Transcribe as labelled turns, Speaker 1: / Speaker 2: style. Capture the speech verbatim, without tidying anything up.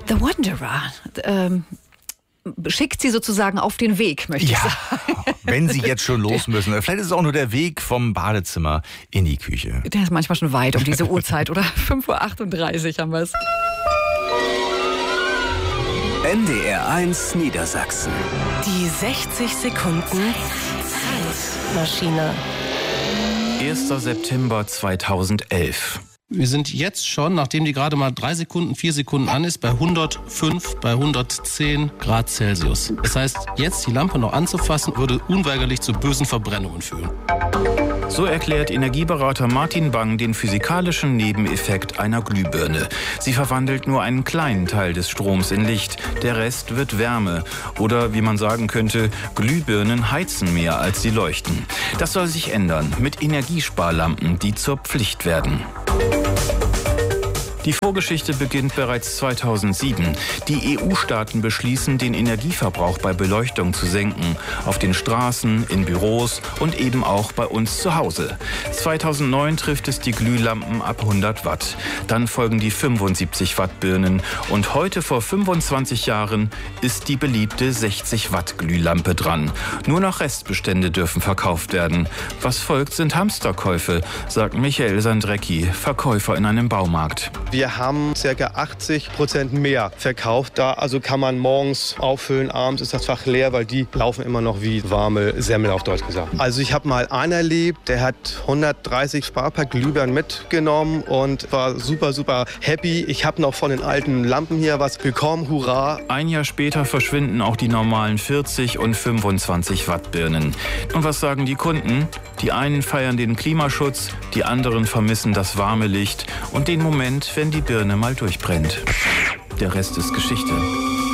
Speaker 1: The Wanderer ähm, schickt Sie sozusagen auf den Weg, möchte ich
Speaker 2: Ja,
Speaker 1: sagen.
Speaker 2: wenn Sie jetzt schon los müssen. Vielleicht ist es auch nur der Weg vom Badezimmer in die Küche.
Speaker 1: Der ist manchmal schon weit um diese Uhrzeit, oder? fünf Uhr achtunddreißig haben wir es.
Speaker 3: N D R eins Niedersachsen.
Speaker 4: Die sechzig Sekunden Zeitmaschine.
Speaker 5: erster September zweitausendelf.
Speaker 6: Wir sind jetzt schon, nachdem die gerade mal drei Sekunden, vier Sekunden an ist, bei hundertfünf, bei hundertzehn Grad Celsius. Das heißt, jetzt die Lampe noch anzufassen, würde unweigerlich zu bösen Verbrennungen führen.
Speaker 5: So erklärt Energieberater Martin Bang den physikalischen Nebeneffekt einer Glühbirne. Sie verwandelt nur einen kleinen Teil des Stroms in Licht. Der Rest wird Wärme. Oder wie man sagen könnte, Glühbirnen heizen mehr, als sie leuchten. Das soll sich ändern mit Energiesparlampen, die zur Pflicht werden. Die Vorgeschichte beginnt bereits zweitausendsieben. Die E U-Staaten beschließen, den Energieverbrauch bei Beleuchtung zu senken. Auf den Straßen, in Büros und eben auch bei uns zu Hause. zweitausendneun trifft es die Glühlampen ab hundert Watt. Dann folgen die fünfundsiebzig Watt Birnen. Und heute vor fünfundzwanzig Jahren ist die beliebte sechzig Watt Glühlampe dran. Nur noch Restbestände dürfen verkauft werden. Was folgt, sind Hamsterkäufe, sagt Michael Sandrecki, Verkäufer in einem Baumarkt.
Speaker 7: Wir haben ca. achtzig Prozent mehr verkauft. Da also kann man morgens auffüllen, abends ist das Fach leer, weil die laufen immer noch wie warme Semmel, auf Deutsch gesagt. Also ich habe mal einen erlebt, der hat hundertdreißig Sparpack Glühbirnen mitgenommen und war super, super happy. Ich habe noch von den alten Lampen hier was bekommen, hurra.
Speaker 5: Ein Jahr später verschwinden auch die normalen vierzig und fünfundzwanzig Watt Birnen. Und was sagen die Kunden? Die einen feiern den Klimaschutz, die anderen vermissen das warme Licht und den Moment, wenn die Birne mal durchbrennt. Der Rest ist Geschichte.